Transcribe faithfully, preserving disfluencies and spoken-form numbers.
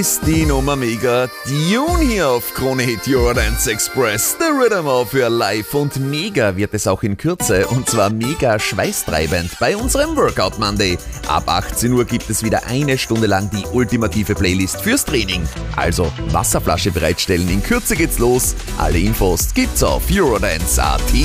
Ist die Nummer mega Tune hier auf Krone Hit Eurodance Express. The Rhythm of Your Life, und mega wird es auch in Kürze, und zwar mega schweißtreibend bei unserem Workout Monday. Ab achtzehn Uhr gibt es wieder eine Stunde lang die ultimative Playlist fürs Training. Also Wasserflasche bereitstellen, in Kürze geht's los. Alle Infos gibt's auf Eurodance punkt at.